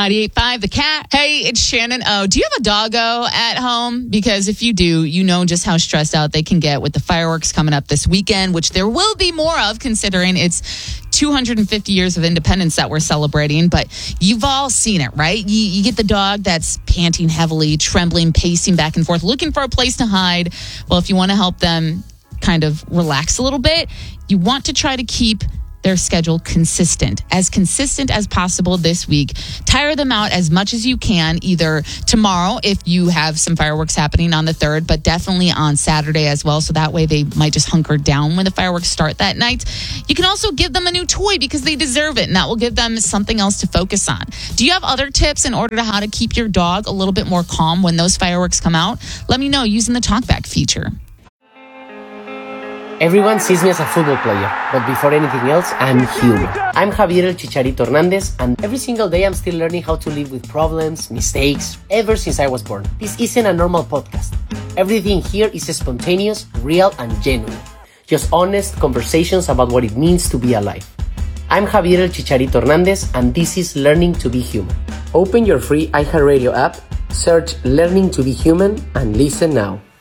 98.5 The Cat. Hey, it's Shannon O. Do you have a doggo at home? Because if you do, you know just how stressed out they can get with the fireworks coming up this weekend, which there will be more of considering it's 250 years of independence that we're celebrating. But you've all seen it, right? You get the dog that's panting heavily, trembling, pacing back and forth, looking for a place to hide. Well, if you want to help them kind of relax a little bit, you want to try to keep their schedule consistent as possible this week. Tire them out as much as you can, either tomorrow if you have some fireworks happening on the 3rd, but definitely on Saturday as well. So that way they might just hunker down when the fireworks start that night. You can also give them a new toy because they deserve it, and that will give them something else to focus on. Do you have other tips in order to how to keep your dog a little bit more calm when those fireworks come out? Let me know using the TalkBack feature. Everyone sees me as a football player, but before anything else, I'm human. I'm Javier El Chicharito Hernandez, and every single day I'm still learning how to live with problems, mistakes, ever since I was born. This isn't a normal podcast. Everything here is spontaneous, real, and genuine. Just honest conversations about what it means to be alive. I'm Javier El Chicharito Hernandez, and this is Learning to be Human. Open your free iHeartRadio app, search Learning to be Human, and listen now.